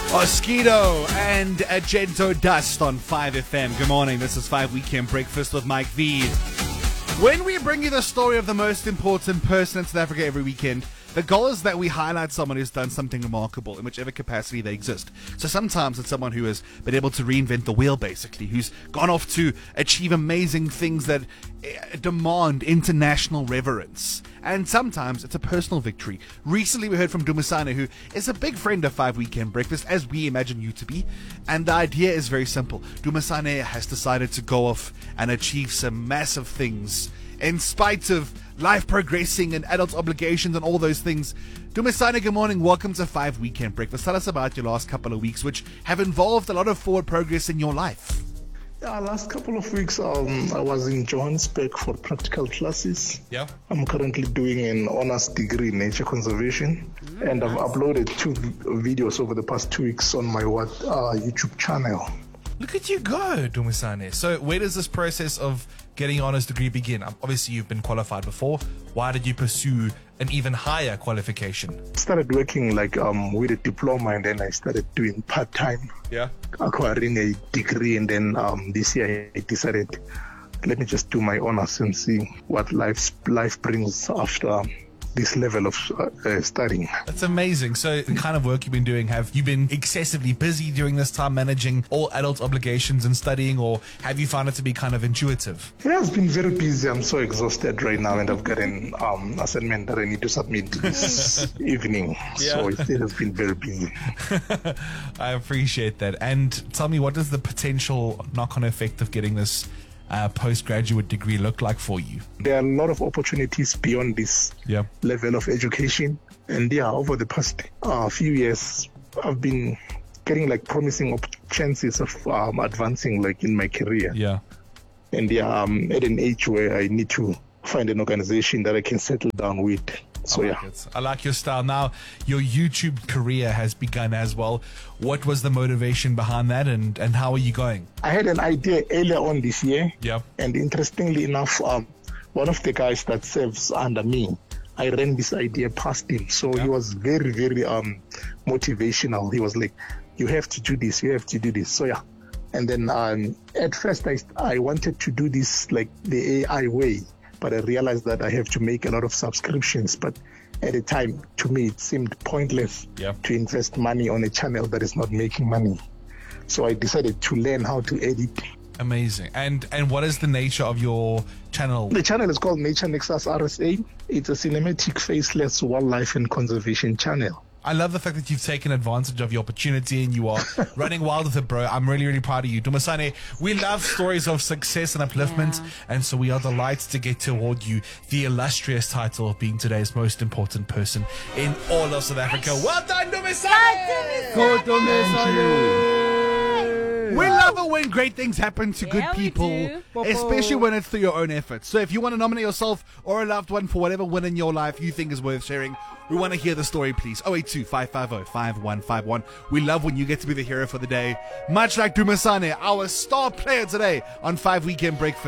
Mosquito and Agento Dust on 5FM. Good morning, this is 5 Weekend Breakfast with Mike V. When we bring you the story of the most important person in South Africa every weekend, the goal is that we highlight someone who's done something remarkable in whichever capacity they exist. So sometimes it's someone who has been able to reinvent the wheel, basically, who's gone off to achieve amazing things that demand international reverence. And sometimes it's a personal victory. Recently we heard from Dumisane, who is a big friend of 5 Weekend Breakfast, as we imagine you to be. And the idea is very simple. Dumisane has decided to go off and achieve some massive things in spite of life progressing and adult obligations and all those things. Dumisane, good morning. Welcome to 5 Weekend Breakfast. Tell us about your last couple of weeks, which have involved a lot of forward progress in your life. Yeah, last couple of weeks, I was in Johannesburg for practical classes. Yeah. I'm currently doing an honors degree in nature conservation, and I've uploaded 2 videos over the past 2 weeks on my YouTube channel. Look at you go, Dumisane. So where does this process of getting an honors degree begin? Obviously, you've been qualified before. Why did you pursue an even higher qualification? Started working with a diploma, and then I started doing part-time, acquiring a degree, and then this year I decided, let me just do my honors and see what life brings after this level of studying. That's amazing. So the kind of work you've been doing, have you been excessively busy during this time managing all adult obligations and studying, or have you found it to be kind of intuitive? Yeah, it's been very busy. I'm so exhausted right now, and I've got an assignment that I need to submit this evening. So it has been very busy. I appreciate that. And tell me, what does the potential knock-on effect of getting this postgraduate degree look like for you? There are a lot of opportunities beyond this level of education, and over the past few years I've been getting promising chances of advancing in my career, and I'm at an age where I need to find an organization that I can settle down with. So I like your style. Now, your YouTube career has begun as well. What was the motivation behind that, and how are you going? I had an idea earlier on this year. Yeah. And interestingly enough, one of the guys that serves under me, I ran this idea past him. So he was very, very motivational. He was like, you have to do this, you have to do this. So And then at first I wanted to do this the AI way, but I realized that I have to make a lot of subscriptions. But at the time, to me, it seemed pointless to invest money on a channel that is not making money. So I decided to learn how to edit. Amazing. And what is the nature of your channel? The channel is called Nature Nexus RSA. It's a cinematic, faceless wildlife and conservation channel. I love the fact that you've taken advantage of your opportunity and you are running wild with it, bro. I'm really, really proud of you. Dumisane, we love stories of success and upliftment, and so we are delighted to get to award you the illustrious title of being today's most important person in all of South Africa. Well done, Dumisane! Good, Dumisane! We love it when great things happen to good people, especially when it's through your own efforts. So if you want to nominate yourself or a loved one for whatever win in your life you think is worth sharing, we want to hear the story, please. 082-550-5151. We love when you get to be the hero for the day. Much like Dumisane, our star player today on 5 Weekend Breakfast.